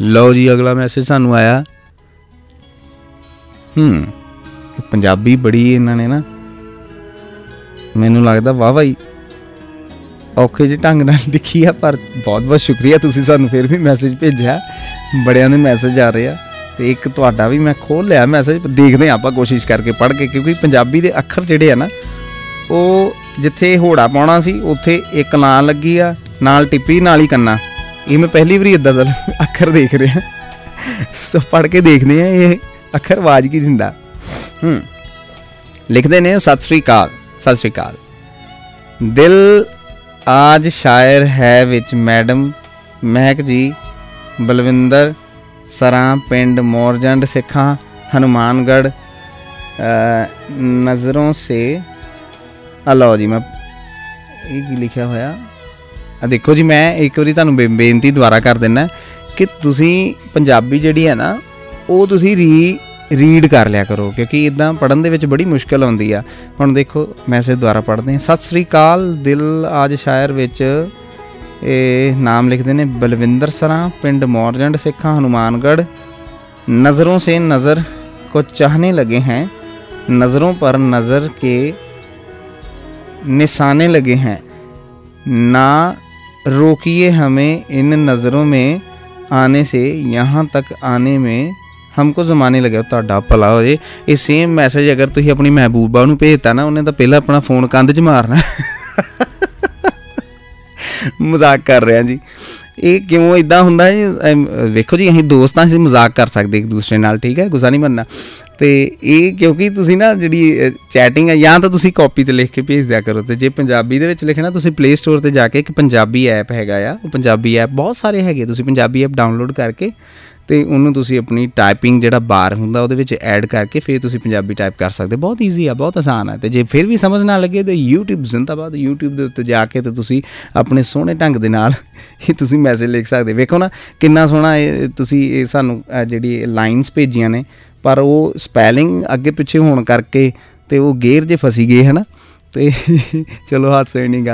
लो जी अगला मैसेज सानू आया। पंजाबी बड़ी इन्होंने ना मैनू लगता वाह भाई औखे जे ढंग नाल लिखी है, पर बहुत बहुत शुक्रिया तुसीं सानू फिर भी मैसेज भेजा। बड़ियां दे मैसेज आ रहे हैं तो एक तुहाडा भी मैं खोल लिया मैसेज, देखते हैं आप कोशिश करके पढ़ के, क्योंकि पंजाबी के अखर जिहड़े आ ना वो जिथे होड़ा पाउणा सी उत्थे एक ला लगी आ, नाल टिप्पी नाल ही कन्ना। ये मैं पहली बार इदां दा अखर देख रहा, सो पढ़ के देखते हैं ये अखर आवाज़ की दिंदा। लिखते ने सत श्री अकाल, सत श्री अकाल। दिल आज शायर है विच मैडम महक जी, बलविंदर सरां पिंड मोरजंड सिखा हनुमानगढ़ नज़रों से। लो जी मैं ये लिखा होया देखो जी, मैं एक बारी तुहानू बेनती दोबारा कर देना कि तुसी पंजाबी जिहड़ी है ना वो तुसी रीड कर लिया करो, क्योंकि इदां पढ़न दे विच बड़ी मुश्किल आउंदी आ। हुण देखो मैसेज दोबारा पढ़ते हैं। सत श्री अकाल। दिल आज शायर विच नाम लिखते हैं बलविंदर सरां पिंड मोरजंड सिखा हनुमानगढ़। नज़रों से नज़र को चाहने लगे हैं, नज़रों पर नज़र के निशाने लगे हैं, ना रोकिए हमें इन नज़रों में आने से, यहाँ तक आने में हमको जमाने लगे। तुहाडा भला हो जे। ये सेम मैसेज अगर तुसीं अपनी महबूबा नूं भेजता ना, उन्हें तो पहले अपना फोन कंध च मारना। मजाक कर रहे हैं जी, ये क्यों इदां हुंदा है? वेखो जी असीं दोस्त असीं मजाक कर सकते एक दूसरे नाल, ठीक है, गुस्सा नहीं बनना। तो ये क्योंकि तुसीं ना जिहड़ी चैटिंग है या तो तुसीं कॉपी ते लिख के भेज दिया करो, तो जे पंजाबी दे विच लिखना तुसीं प्ले स्टोर ते जाके एक पंजाबी ऐप हैगा आ, पंजाबी ऐप बहुत सारे हैगे, तुसीं पंजाबी ऐप डाउनलोड करके तो उन्होंने तुसीं अपनी टाइपिंग जिहड़ा बार हुंदा उहदे विच ऐड करके फिर तुसीं पंजाबी टाइप कर सकते। बहुत ईजी है, बहुत आसान है। तो जे फिर भी समझ ना लगे तो यूट्यूब जिंदाबाद, यूट्यूब के उत्ते जाके तो तुसीं अपने सोहणे ढंग दे नाल ही तुसीं मैसेज लिख सकते। वेखो ना किन्ना सोहना तुसीं सानूं जिहड़ी लाइन्स भेजियां ने, पर वो स्पैलिंग अगे पिछे होने करके तो वो गेयर जे फसी गए है ना। तो चलो हादसे नहीं गल।